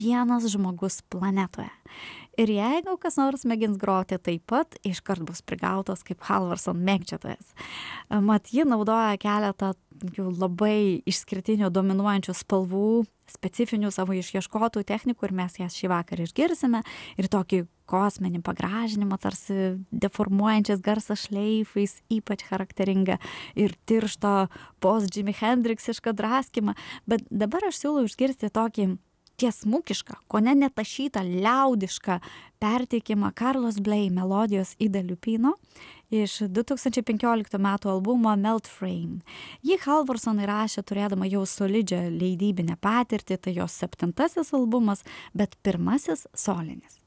vienas žmogus planetoje. Ir jeigu kas nors mėgins groti taip pat, iškart bus prigautas kaip Halvorson mėgdžiotojas. Mat, ji naudoja keletą labai išskirtinių dominuojančių spalvų, specifinių savo išieškotų technikų ir mes jas šį vakarą išgirsime. Ir tokį kosminį pagražinimą, tarsi deformuojančias garsą šleifais, ypač charakteringa ir tiršto post-Jimi Hendrixišką draskymą. Bet dabar aš siūlau išgirsti tokį tiesmukišką, kone netašytą, liaudišką perteikimą Carlos Bley melodijos Ida Lupino iš 2015 metų albumo Melt Frame. Jį Halvorson įrašė turėdama jau solidžią leidybinę patirtį, tai jos 7. albumas, bet pirmasis solinis.